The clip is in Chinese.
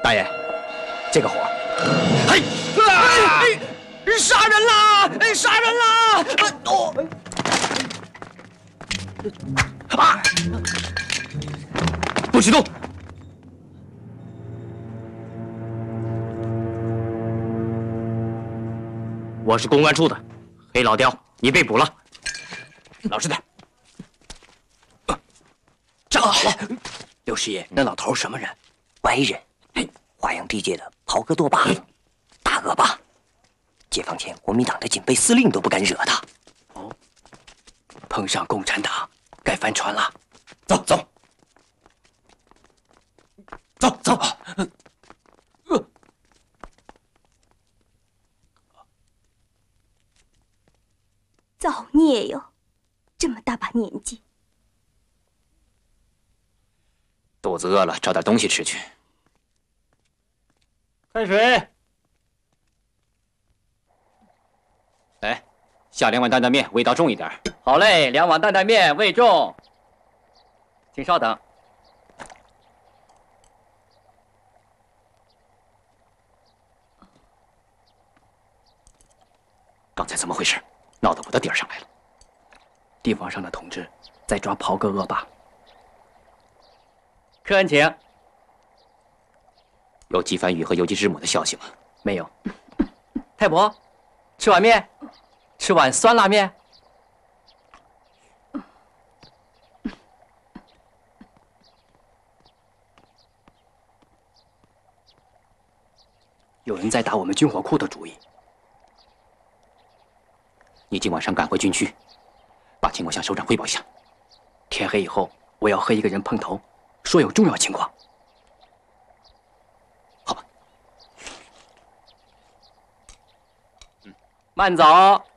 大爷，这个活， 嘿，杀人啦！杀人啦！ 不许动！我是公安处的，黑老刁，你被捕了。老实点。 站好了。刘师爷，那老头什么人？ 白人，华阳地界的袍哥多巴，大恶霸。解放前，国民党的警备司令都不敢惹他。 哦，碰上共产党，该翻船了。 走走。走走。 造孽哟！这么大把年纪， 肚子饿了，找点东西吃去。 开水。 来，下2碗担担面，味道重一点。 好嘞，2碗担担面，味重。请稍等。 刚才怎么回事？闹到我的点上来了。 地方上的同志在抓袍哥恶霸。 客人请。 有鸡番禺和有机之母的消息吗？ 没有。 太婆，吃碗面，吃碗酸辣面。 有人在打我们军火库的主意。 你今晚上赶回军区，把情况向首长汇报一下。 天黑以后，我要和一个人碰头，说有重要情况。 好吧。 慢走。